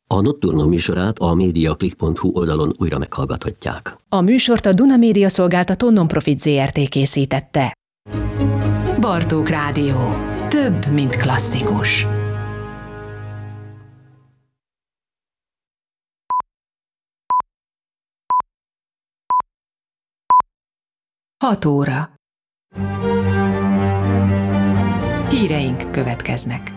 A Nocturno műsorát a mediaclick.hu oldalon újra meghallgathatják. A műsort a Duna Média Szolgáltató Nonprofit Zrt. Készítette. Bartók Rádió. Több, mint klasszikus. Hat óra. Híreink következnek.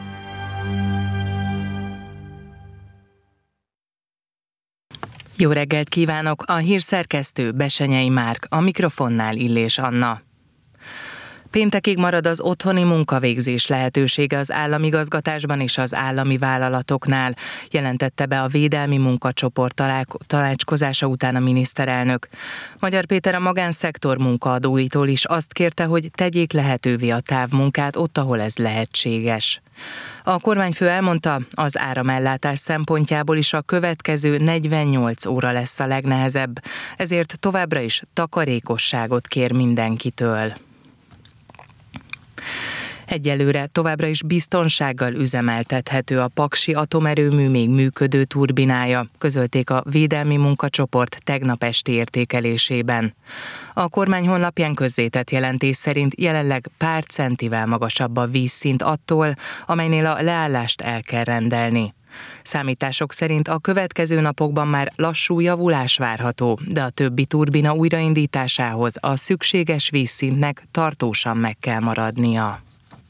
Jó reggelt kívánok! A hírszerkesztő Besenyei Márk, a mikrofonnál Illés Anna. Péntekig marad az otthoni munkavégzés lehetősége az államigazgatásban és az állami vállalatoknál, jelentette be a Védelmi Munkacsoport tanácskozása után a miniszterelnök. Magyar Péter a magánszektor munkaadóitól is azt kérte, hogy tegyék lehetővé a távmunkát ott, ahol ez lehetséges. A kormányfő elmondta, az áramellátás szempontjából is a következő 48 óra lesz a legnehezebb, ezért továbbra is takarékosságot kér mindenkitől. Egyelőre továbbra is biztonsággal üzemeltethető a paksi atomerőmű még működő turbinája, közölték a Védelmi Munkacsoport tegnap esti értékelésében. A kormány honlapján közzétett jelentés szerint jelenleg pár centivel magasabb a vízszint attól, amelynél a leállást el kell rendelni. Számítások szerint a következő napokban már lassú javulás várható, de a többi turbina újraindításához a szükséges vízszintnek tartósan meg kell maradnia.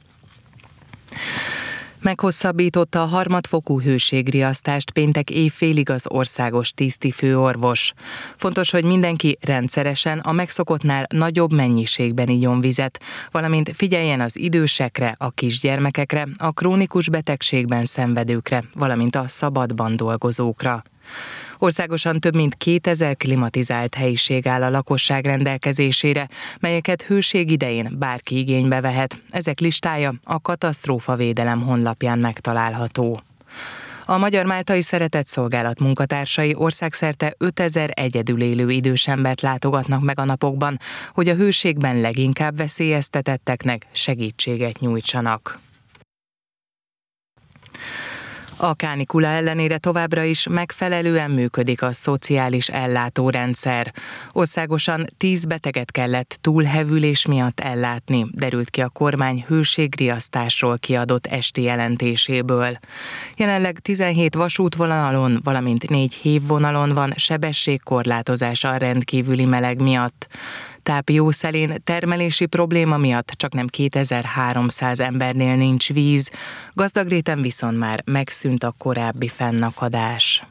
Meghosszabbította a harmadfokú hőségriasztást péntek éjfélig az országos tisztifőorvos. Fontos, hogy mindenki rendszeresen a megszokottnál nagyobb mennyiségben igyon vizet, valamint figyeljen az idősekre, a kisgyermekekre, a krónikus betegségben szenvedőkre, valamint a szabadban dolgozókra. Országosan több mint 2000 klimatizált helyiség áll a lakosság rendelkezésére, melyeket hőség idején bárki igénybe vehet. Ezek listája a katasztrófavédelem honlapján megtalálható. A Magyar Máltai Szeretetszolgálat munkatársai országszerte 5000 egyedül élő idős embert látogatnak meg a napokban, hogy a hőségben leginkább veszélyeztetetteknek segítséget nyújtsanak. A kánikula ellenére továbbra is megfelelően működik a szociális ellátórendszer. Országosan 10 beteget kellett túlhevülés miatt ellátni, derült ki a kormány hőségriasztásról kiadott esti jelentéséből. Jelenleg 17 vasútvonalon, valamint 4 hévvonalon van sebességkorlátozás a rendkívüli meleg miatt. Tápiószelén termelési probléma miatt csaknem 2300 embernél nincs víz, Gazdagréten viszont már megszűnt a korábbi fennakadás.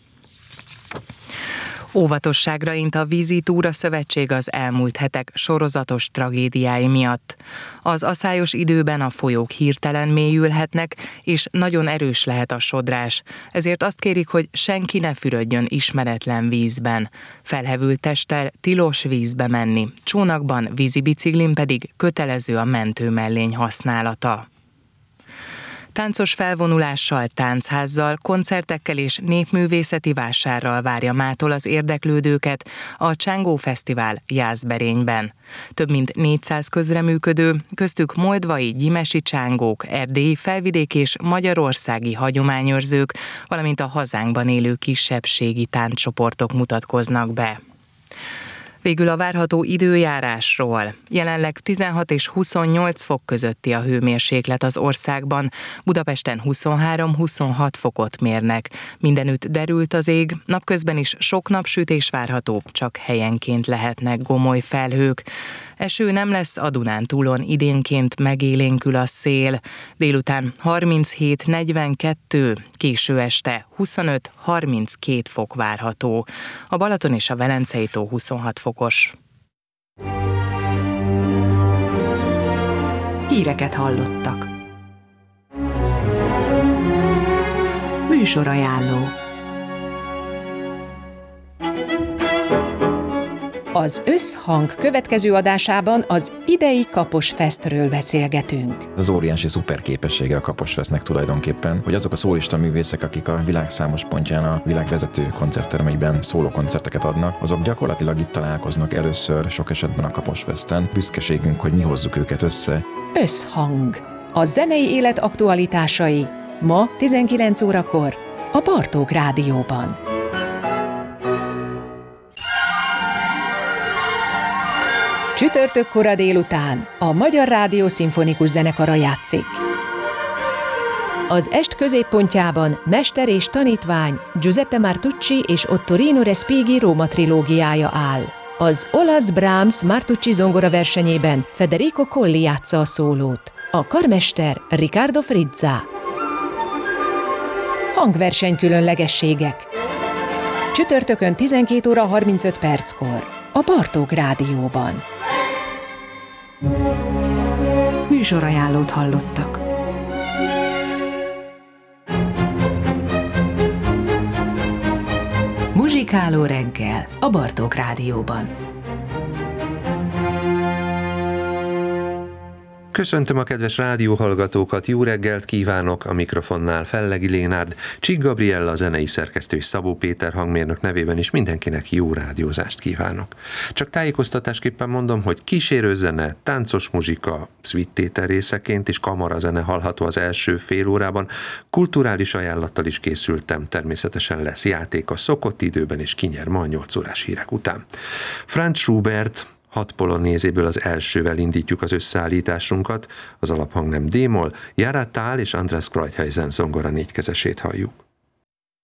Óvatosságra int a Vízi Túra Szövetség az elmúlt hetek sorozatos tragédiái miatt. Az aszályos időben a folyók hirtelen mélyülhetnek, és nagyon erős lehet a sodrás. Ezért azt kérik, hogy senki ne fürödjön ismeretlen vízben. Felhevült testtel tilos vízbe menni, csónakban, vízibiciklin pedig kötelező a mentőmellény használata. Táncos felvonulással, táncházzal, koncertekkel és népművészeti vásárral várja mától az érdeklődőket a Csángó Fesztivál Jászberényben. Több mint 400 közreműködő, köztük moldvai, gyimesi csángók, erdélyi, felvidéki és magyarországi hagyományőrzők, valamint a hazánkban élő kisebbségi tánccsoportok mutatkoznak be. Végül a várható időjárásról. Jelenleg 16 és 28 fok közötti a hőmérséklet az országban, Budapesten 23-26 fokot mérnek. Mindenütt derült az ég, napközben is sok napsütés várható, csak helyenként lehetnek gomoly felhők. Eső nem lesz a Dunántúlon, idénként megélénkül a szél. Délután 37-42, késő este 25-32 fok várható. A Balaton és a Velencei tó 26 fokos. Híreket hallottak. Műsorajánló. Az Összhang következő adásában az idei Kaposfestről beszélgetünk. Az óriási szuperképessége a Kaposfestnek tulajdonképpen, hogy azok a szólista művészek, akik a világ számos pontján a világvezető koncerttermeiben szólókoncerteket adnak, azok gyakorlatilag itt találkoznak először, sok esetben a Kaposfesten. Büszkeségünk, hogy mi hozzuk őket össze. Összhang. A zenei élet aktualitásai ma 19 órakor a Bartók Rádióban. Csütörtök kora délután a Magyar Rádió Szimfonikus Zenekara játszik. Az est középpontjában mester és tanítvány Giuseppe Martucci és Ottorino Respighi Róma trilógiája áll. Az olasz Brahms Martucci zongora versenyében Federico Colli játsza a szólót, a karmester Riccardo Frizza. Hangverseny különlegességek. Csütörtökön 12 óra 35 perckor a Bartók Rádióban. Műsorajánlót hallottak. Muzsikáló reggel a Bartók Rádióban. Köszöntöm a kedves rádióhallgatókat, jó reggelt kívánok, a mikrofonnál Fellegi Lénárd, Csík Gabriella, a zenei szerkesztő és Szabó Péter hangmérnök nevében is mindenkinek jó rádiózást kívánok. Csak tájékoztatásképpen mondom, hogy kísérőzene, táncos muzsika, szvittétel részeként és kamarazene hallható az első fél órában, kulturális ajánlattal is készültem, természetesen lesz játék a szokott időben és kinyer ma a 8 órás hírek után. Franz Schubert 6 polonézéből az elsővel indítjuk az összeállításunkat, az alaphang nem D-moll, Jara Thal és András Kreuthausen zongora négykezesét halljuk.